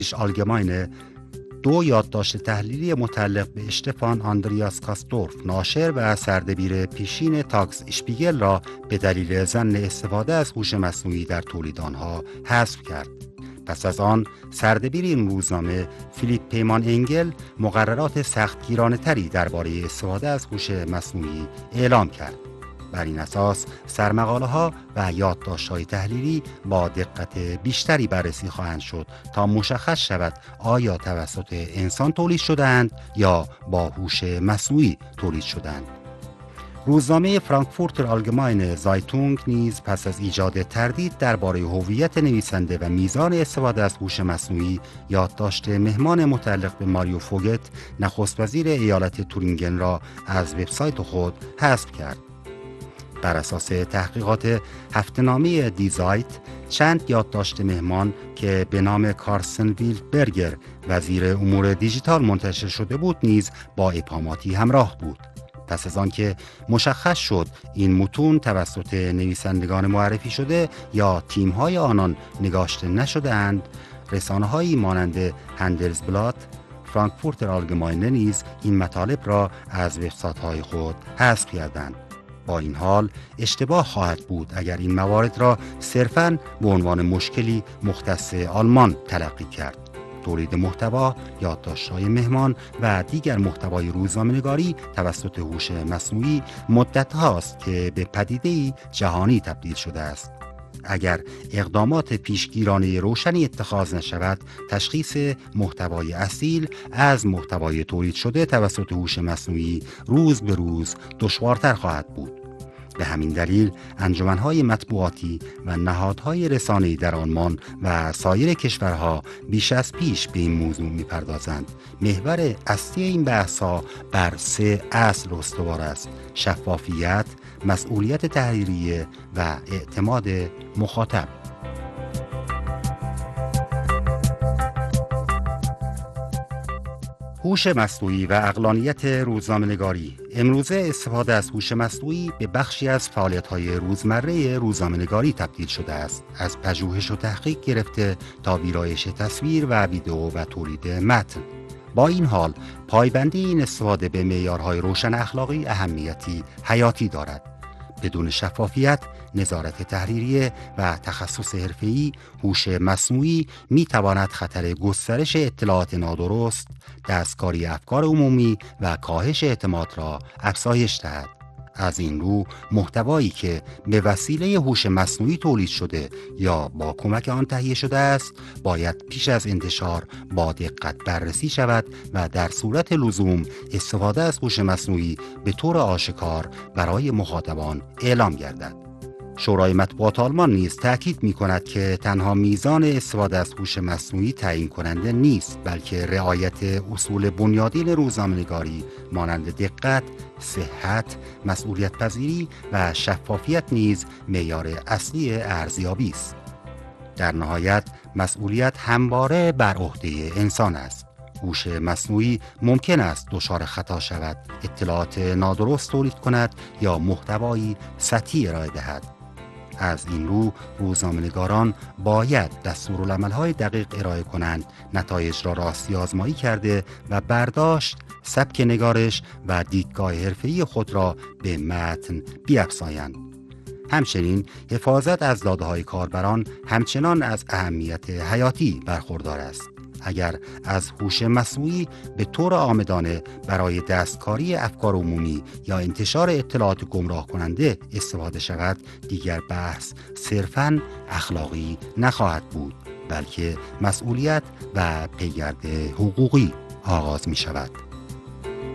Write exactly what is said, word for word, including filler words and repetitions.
آلگماینه دو یادداشت تحلیلی متعلق به اشتفان آندریاس کاستورف، ناشر و سردبیر پیشین تاکس اشپیگل را به دلیل ظن استفاده از هوش مصنوعی در تولید آنها حذف کرد. پس از آن سردبیر این روزنامه فیلیپ پیمان انگل مقررات سختگیرانه تری درباره استفاده از هوش مصنوعی اعلام کرد. بر این اساس سرمقاله ها و یادداشت های تحلیلی با دقت بیشتری بررسی خواهند شد تا مشخص شود آیا توسط انسان تولید شده‌اند یا با هوش مصنوعی تولید شده‌اند. روزنامه فرانکفورتر آلگماینه زایتونگ نیز پس از ایجاد تردید درباره هویت نویسنده و میزان استفاده از هوش مصنوعی یادداشت مهمان متعلق به ماریو فوگت، نخست وزیر ایالت تورینگن را از وبسایت خود حذف کرد. بر اساس تحقیقات هفته‌نامه دی زایت، چند یادداشت مهمان که به نام کارسن ویلدبرگر وزیر امور دیجیتال منتشر شده بود نیز با ابهاماتی همراه بود. پس از آنکه مشخص شد این متون توسط نویسندگان معرفی شده یا تیم‌های آنان نگاشته نشده‌اند، رسانه‌هایی مانند هندلزبلات، فرانکفورتر آلگماینه نیز این مطالب را از وبسایت‌های خود حذف کردند. با این حال اشتباه خواهد بود اگر این موارد را صرفاً به عنوان مشکلی مختص آلمان تلقی کرد. تولید محتوا، یادداشت‌های مهمان و دیگر محتوای روزنامه‌نگاری توسط هوش مصنوعی مدت هاست که به پدیده‌ای جهانی تبدیل شده است. اگر اقدامات پیشگیرانه روشنی اتخاذ نشود، تشخیص محتوای اصیل از محتوای تولید شده توسط هوش مصنوعی روز به روز دشوارتر خواهد بود. به همین دلیل انجمن‌های مطبوعاتی و نهادهای رسانه‌ای در آلمان و سایر کشورها بیش از پیش به این موضوع می‌پردازند. محور اصلی این بحث‌ها بر سه اصل استوار است: شفافیت، مسئولیت تحریریه و اعتماد مخاطب. هوش مصنوعی و عقلانیت روزنامه‌نگاری. امروزه استفاده از هوش مصنوعی به بخشی از فعالیت‌های روزمره روزنامه‌نگاری تبدیل شده است، از پژوهش و تحقیق گرفته تا ویرایش تصویر و ویدئو و تولید متن. با این حال پایبندی این استفاده به معیارهای روشن اخلاقی اهمیتی حیاتی دارد. بدون شفافیت، نظارت تحریریه و تخصص حرفه‌ای، هوش مصنوعی می‌تواند خطر گسترش اطلاعات نادرست، دستکاری افکار عمومی و کاهش اعتماد را افزایش دهد. از این رو محتوایی که به وسیله هوش مصنوعی تولید شده یا با کمک آن تهیه شده است باید پیش از انتشار با دقت بررسی شود و در صورت لزوم استفاده از هوش مصنوعی به طور آشکار برای مخاطبان اعلام گردد. شورای مطبوعات آلمان نیز تأکید می کند که تنها میزان استفاده از هوش مصنوعی تعیین کننده نیست، بلکه رعایت اصول بنیادین روزنامه‌نگاری مانند دقت، صحت، مسئولیت پذیری و شفافیت نیز معیار اصلی ارزیابی است. در نهایت مسئولیت همواره بر عهده انسان است. هوش مصنوعی ممکن است دچار خطا شود، اطلاعات نادرست تولید کند یا محتوایی سطحی ارائه دهد. از این رو روزنامه‌نگاران باید دستورالعمل‌های دقیق ارائه کنند، نتایج را راستی آزمایی کرده و برداشت، سبک نگارش و دیدگاه حرفه‌ای خود را به متن بیفزایند. همچنین حفاظت از داده‌های کاربران همچنان از اهمیت حیاتی برخوردار است. اگر از هوش مصنوعی به طور عامدانه برای دستکاری افکار عمومی یا انتشار اطلاعات گمراه کننده استفاده شود، دیگر بحث صرفاً اخلاقی نخواهد بود، بلکه مسئولیت و پیگرد حقوقی آغاز می شود.